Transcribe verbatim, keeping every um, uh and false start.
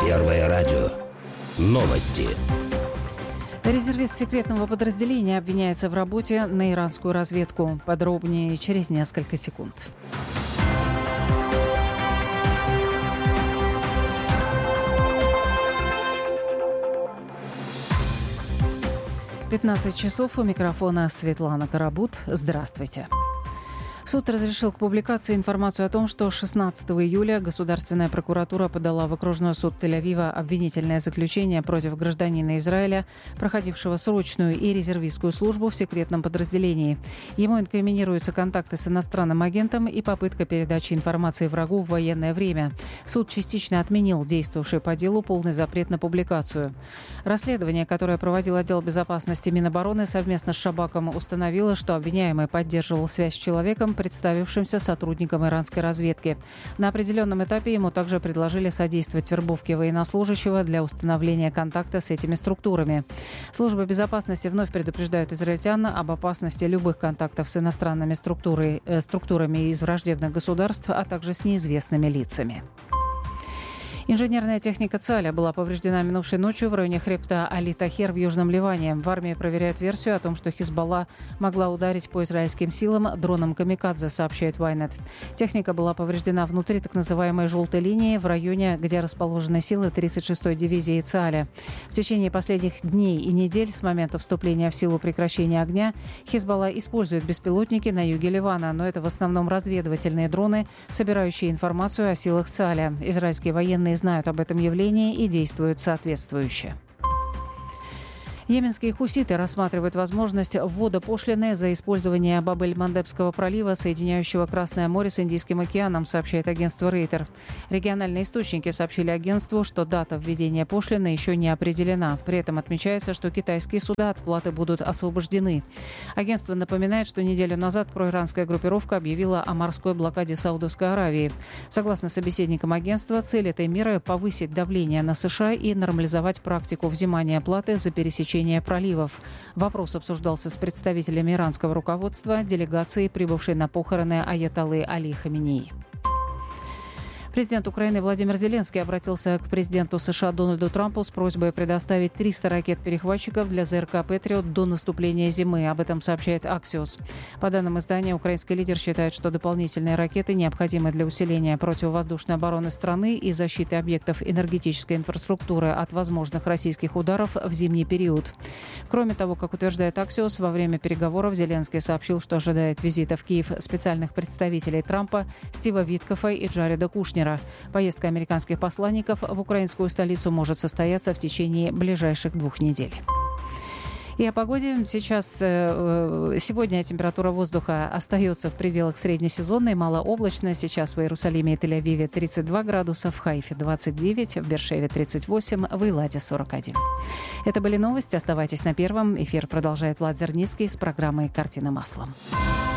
Первое радио. Новости. Резервист секретного подразделения обвиняется в работе на иранскую разведку. Подробнее через несколько секунд. пятнадцать часов, у микрофона Светлана Карабут. Здравствуйте. Суд разрешил к публикации информацию о том, что шестнадцатого июля Государственная прокуратура подала в окружной суд Тель-Авива обвинительное заключение против гражданина Израиля, проходившего срочную и резервистскую службу в секретном подразделении. Ему инкриминируются контакты с иностранным агентом и попытка передачи информации врагу в военное время. Суд частично отменил действовавший по делу полный запрет на публикацию. Расследование, которое проводил отдел безопасности Минобороны совместно с Шабаком, установило, что обвиняемый поддерживал связь с человеком, представившимся сотрудником иранской разведки. На определенном этапе ему также предложили содействовать вербовке военнослужащего для установления контакта с этими структурами. Служба безопасности вновь предупреждает израильтян об опасности любых контактов с иностранными структурой, э, структурами из враждебных государств, а также с неизвестными лицами. Инженерная техника ЦАЛЯ была повреждена минувшей ночью в районе хребта Али-Тахер в Южном Ливане. В армии проверяют версию о том, что Хизбалла могла ударить по израильским силам дроном «Камикадзе», сообщает Вайнет. Техника была повреждена внутри так называемой «желтой линии» в районе, где расположены силы тридцать шестой дивизии ЦАЛЯ. В течение последних дней и недель с момента вступления в силу прекращения огня Хизбалла использует беспилотники на юге Ливана, но это в основном разведывательные дроны, собирающие информацию о силах ЦАЛЯ. Израильские военные знают об этом явлении и действуют соответствующе. Йеменские хуситы рассматривают возможность ввода пошлины за использование Баб-эль-Мандебского пролива, соединяющего Красное море с Индийским океаном, сообщает агентство Рейтер. Региональные источники сообщили агентству, что дата введения пошлины еще не определена. При этом отмечается, что китайские суда от платы будут освобождены. Агентство напоминает, что неделю назад проиранская группировка объявила о морской блокаде Саудовской Аравии. Согласно собеседникам агентства, цель этой меры – повысить давление на США и нормализовать практику взимания платы за пересечение проливов. Вопрос обсуждался с представителями иранского руководства, делегацией, прибывшей на похороны аятоллы Али Хаминеи. Президент Украины Владимир Зеленский обратился к президенту США Дональду Трампу с просьбой предоставить триста ракет-перехватчиков для ЗРК «Патриот» до наступления зимы. Об этом сообщает Axios. По данным издания, украинский лидер считает, что дополнительные ракеты необходимы для усиления противовоздушной обороны страны и защиты объектов энергетической инфраструктуры от возможных российских ударов в зимний период. Кроме того, как утверждает Axios, во время переговоров Зеленский сообщил, что ожидает визита в Киев специальных представителей Трампа Стива Виткофа и Джареда Кушнера. Поездка американских посланников в украинскую столицу может состояться в течение ближайших двух недель. И о погоде. Сейчас, сегодня температура воздуха остается в пределах среднесезонной, малооблачно. Сейчас в Иерусалиме и Тель-Авиве тридцать два градуса, в Хайфе двадцать девять, в Бершеве тридцать восемь, в Эйладе сорок один. Это были новости. Оставайтесь на Первом. Эфир продолжает Влад Зерницкий с программой «Картина маслом».